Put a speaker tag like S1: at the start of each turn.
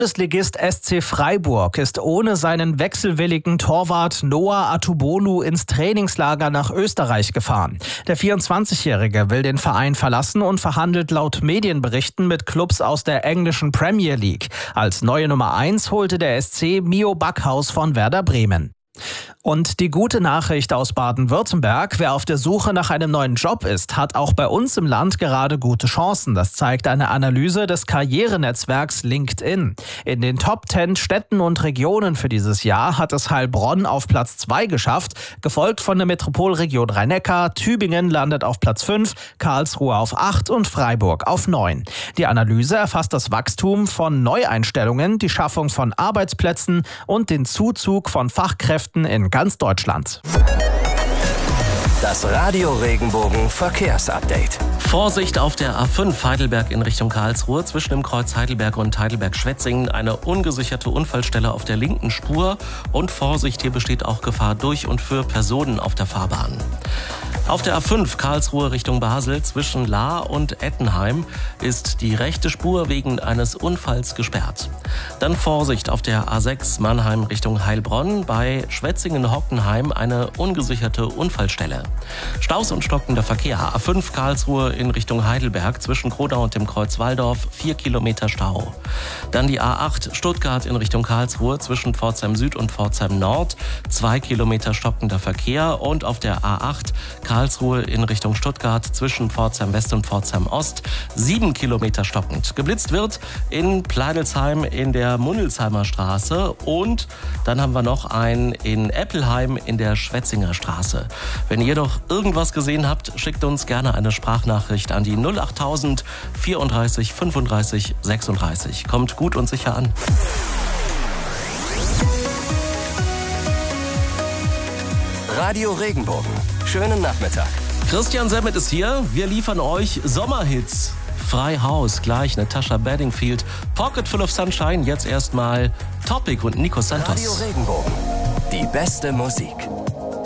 S1: Bundesligist SC Freiburg ist ohne seinen wechselwilligen Torwart Noah Atubolu ins Trainingslager nach Österreich gefahren. Der 24-Jährige will den Verein verlassen und verhandelt laut Medienberichten mit Clubs aus der englischen Premier League. Als neue Nummer 1 holte der SC Mio Backhaus von Werder Bremen. Und die gute Nachricht aus Baden-Württemberg: Wer auf der Suche nach einem neuen Job ist, hat auch bei uns im Land gerade gute Chancen. Das zeigt eine Analyse des Karrierenetzwerks LinkedIn. In den Top 10 Städten und Regionen für dieses Jahr hat es Heilbronn auf Platz 2 geschafft, gefolgt von der Metropolregion Rhein-Neckar. Tübingen landet auf Platz 5, Karlsruhe auf 8 und Freiburg auf 9. Die Analyse erfasst das Wachstum von Neueinstellungen, die Schaffung von Arbeitsplätzen und den Zuzug von Fachkräften in ganz Deutschland.
S2: Das Radio Regenbogen Verkehrsupdate.
S3: Vorsicht auf der A5 Heidelberg in Richtung Karlsruhe. Zwischen dem Kreuz Heidelberg und Heidelberg-Schwetzingen eine ungesicherte Unfallstelle auf der linken Spur. Und Vorsicht, hier besteht auch Gefahr durch und für Personen auf der Fahrbahn. Auf der A5 Karlsruhe Richtung Basel zwischen Lahr und Ettenheim ist die rechte Spur wegen eines Unfalls gesperrt. Dann Vorsicht auf der A6 Mannheim Richtung Heilbronn, bei Schwetzingen-Hockenheim eine ungesicherte Unfallstelle. Staus und stockender Verkehr. A5 Karlsruhe in Richtung Heidelberg zwischen Krodau und dem Kreuz Walldorf 4 Kilometer Stau. Dann die A8 Stuttgart in Richtung Karlsruhe zwischen Pforzheim Süd und Pforzheim Nord 2 Kilometer stockender Verkehr. Und auf der A8 Karlsruhe in Richtung Stuttgart zwischen Pforzheim West und Pforzheim Ost 7 Kilometer stockend. Geblitzt wird in Pleidelsheim in der Mundelsheimer Straße und dann haben wir noch einen in Eppelheim in der Schwetzinger Straße. Wenn ihr doch irgendwas gesehen habt, schickt uns gerne eine Sprachnachricht an die 08000 34 35 36. Kommt gut und sicher an.
S2: Radio Regenbogen. Schönen Nachmittag.
S3: Christian Semmet ist hier. Wir liefern euch Sommerhits. Frei Haus, gleich Natasha Bedingfield. Pocket Full of Sunshine. Jetzt erstmal Topic und Nico Santos.
S2: Radio Regenbogen. Die beste Musik.